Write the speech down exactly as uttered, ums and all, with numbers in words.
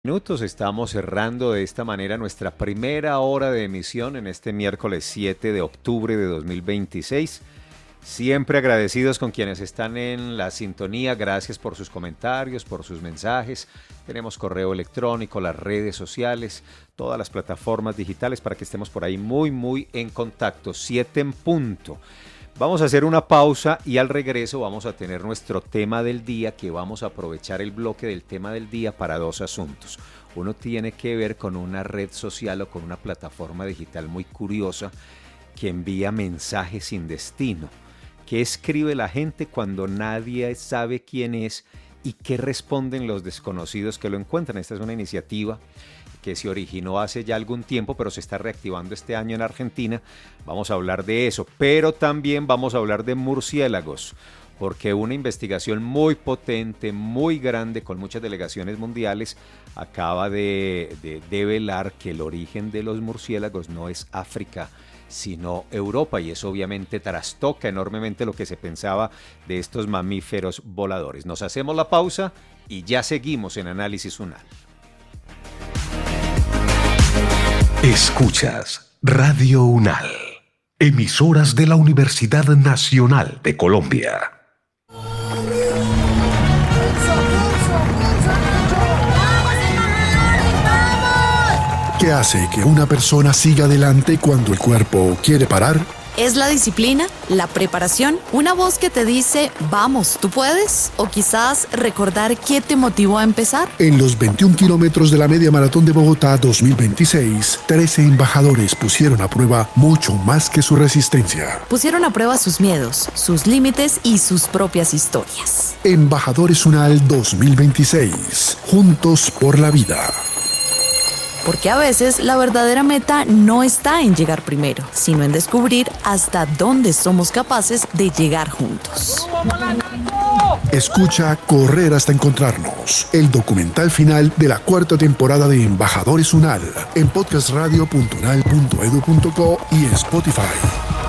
Minutos, estamos cerrando de esta manera nuestra primera hora de emisión en este miércoles siete de octubre de dos mil veintiséis. Siempre agradecidos con quienes están en la sintonía, gracias por sus comentarios, por sus mensajes. Tenemos correo electrónico, las redes sociales, todas las plataformas digitales para que estemos por ahí muy, muy en contacto. siete en punto. Vamos a hacer una pausa y al regreso vamos a tener nuestro tema del día, que vamos a aprovechar el bloque del tema del día para dos asuntos. Uno tiene que ver con una red social o con una plataforma digital muy curiosa que envía mensajes sin destino. ¿Qué escribe la gente cuando nadie sabe quién es y qué responden los desconocidos que lo encuentran? Esta es una iniciativa que se originó hace ya algún tiempo, pero se está reactivando este año en Argentina. Vamos a hablar de eso, pero también vamos a hablar de murciélagos, porque una investigación muy potente, muy grande, con muchas delegaciones mundiales, acaba de, de develar que el origen de los murciélagos no es África, sino Europa, y eso obviamente trastoca enormemente lo que se pensaba de estos mamíferos voladores. Nos hacemos la pausa y ya seguimos en Análisis UNAL. Escuchas Radio UNAL, emisoras de la Universidad Nacional de Colombia. ¿Qué hace que una persona siga adelante cuando el cuerpo quiere parar? ¿Es la disciplina? ¿La preparación? ¿Una voz que te dice, vamos, tú puedes? ¿O quizás recordar qué te motivó a empezar? En los veintiún kilómetros de la Media Maratón de Bogotá dos mil veintiséis, trece embajadores pusieron a prueba mucho más que su resistencia. Pusieron a prueba sus miedos, sus límites y sus propias historias. Embajadores UNAL dos mil veintiséis, juntos por la vida. Porque a veces la verdadera meta no está en llegar primero, sino en descubrir hasta dónde somos capaces de llegar juntos. Escucha Correr hasta encontrarnos, el documental final de la cuarta temporada de Embajadores UNAL, en podcast radio punto unal punto edu punto co y en Spotify.